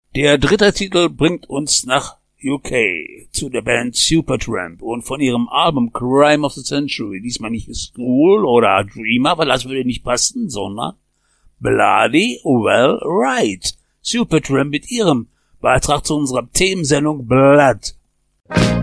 Der dritte Titel bringt uns nach UK zu der Band Supertramp und von ihrem Album Crime of the Century. Diesmal nicht School oder Dreamer, weil das würde nicht passen, sondern Bloody Well Right. Supertramp mit ihrem Beitrag zu unserer Themensendung Blood.